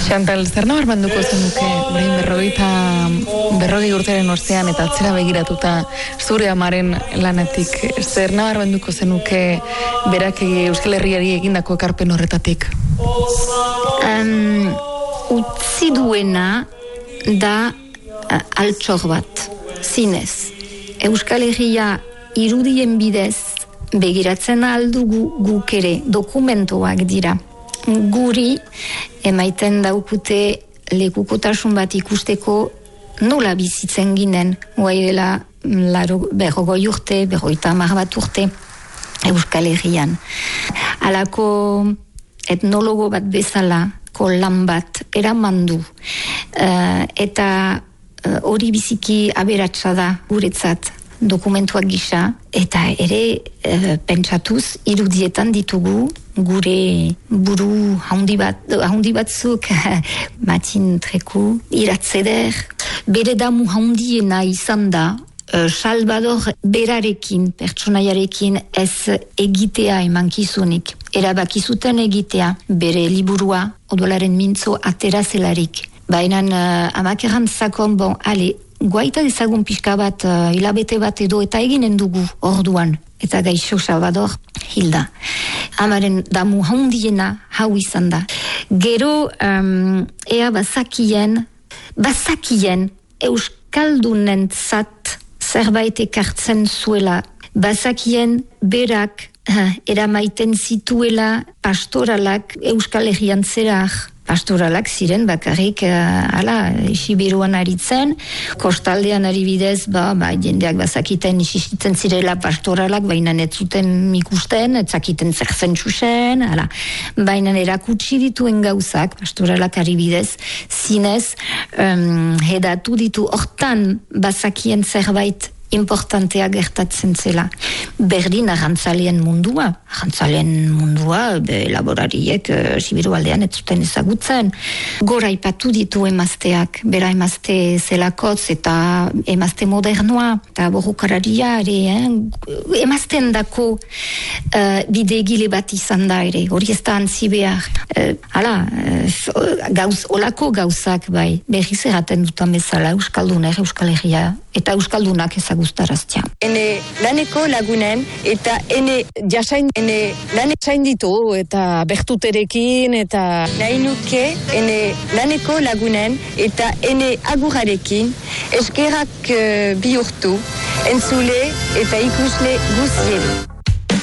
Chantal, zer nabarmenduko zenuke orain 40 urteren ostean eta atzera begiratuta zure amaren lanetik, zer nabarmenduko zenuke berak Euskal Herriari egindako ekarpen horretatik? Utzi duena da altxor bat, zinez. Euskal Herria irudien bidez begiratzen aldugu guk ere dokumentuak dira. Guri emaiten daukute lekukotasun bat ikusteko nola bizitzen ginen, guai dela 40 urte, 50 bat urte Euskal Herrian. Halako etnologo bat bezala lan bat eramandu eta hori biziki aberatsa da guretzat dokumentuak gisa, eta ere pentsatuz irudietan ditugu gure buru haundi batzuk Matin Treku, Iratzeder, bere damu haundiena izan da Salvador berarekin, pertsonaiarekin ez egitea emankizunik. Erabakizuten egitea bere liburua odolaren mintzo aterazelarik. Baina amakeran zakon, guaita dezagun pixka bat, hilabete bat edo eta eginen dugu orduan. Eta gaixo Salvador hilda. Amaren damu haundiena hau izan da. Gero, ea bazakien Euskaldunentzat zerbait ekartzen zuela. Bazakien berak eramaiten zituela pastoralak Euskal Herrian zerak. Pastoralak ziren bakarrik Sibiruan aritzen, kostaldean ari bidez, jendeak bazakiten isistitzen zirela pastoralak, baina ez zuten ikusten, ez zakiten zer zen txusen, baina erakutsi dituen gauzak, pastoralak ari bidez, zinez, hedatu ditu, hortan bazakien zerbait importantea gertatzen zela. Berdin arrantzalean mundua, laborariek Sibiru aldean ez zuten ezagutzen. Gora ipatu ditu emazteak, bera emazte zelakotz eta emazte modernoa, eta borrokararia ere, emazten dako bide egile bat izan da ere, hori ez da antzi behar. Olako gauzak bai, berriz erraten dutan bezala Euskaldunek, Euskal Herria, eta Euskaldunak ezaguztaraztia. Ene laneko lagunen eta ene lanek zain ditu eta bertuterekin eta nahi nuke ene laneko lagunen eta ene agurarekin eskerak bihurtu entzule eta ikusle guzien.